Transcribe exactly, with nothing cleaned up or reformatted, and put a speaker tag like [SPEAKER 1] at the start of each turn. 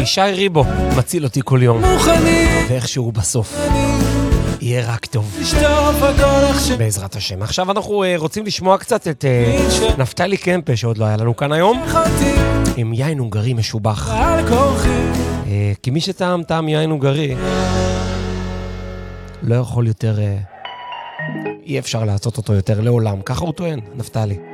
[SPEAKER 1] ישי ריבו מציל אותי כל יום, ואיכשהו בסוף יהיה רק טוב בעזרת השם. עכשיו אנחנו רוצים לשמוע קצת את נפתלי קמפה שעוד לא היה לנו כאן היום, עם יין הונגרי משובח, כי מי שטעם טעם יין הונגרי לא יכול יותר, אי אפשר לעשות אותו יותר לעולם, ככה הוא טוען, נפתלי.